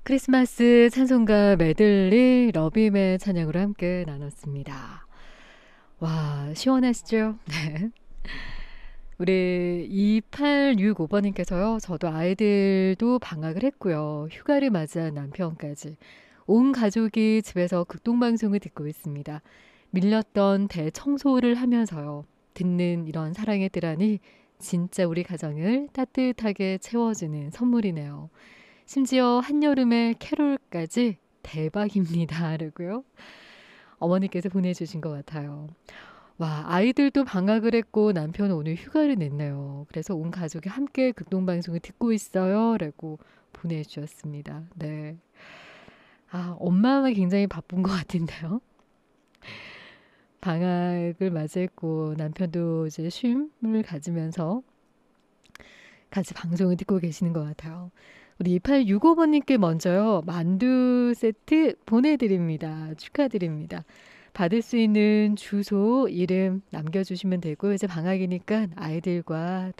크리스마스 찬송가 메들리 러빔의 찬양으로 함께 나눴습니다. 와, 시원하시죠? 네. 우리 2865번님께서요. 저도 아이들도 방학을 했고요. 휴가를 맞이한 남편까지. 온 가족이 집에서 극동방송을 듣고 있습니다. 밀렸던 대청소를 하면서요. 듣는 이런 사랑의 뜨라니 진짜 우리 가정을 따뜻하게 채워주는 선물이네요. 심지어 한여름의 캐롤까지 대박입니다. 라고요. 어머니께서 보내주신 것 같아요. 와, 아이들도 방학을 했고 남편은 오늘 휴가를 냈네요. 그래서 온 가족이 함께 극동방송을 듣고 있어요. 라고 보내주셨습니다. 네. 아, 엄마가 굉장히 바쁜 것 같은데요. 방학을 맞이했고 남편도 이제 쉼을 가지면서 같이 방송을 듣고 계시는 것 같아요. 우리 2865번님께 먼저요. 만두 세트 보내드립니다. 축하드립니다. 받을 수 있는 주소, 이름 남겨주시면 되고 이제 방학이니까 아이들과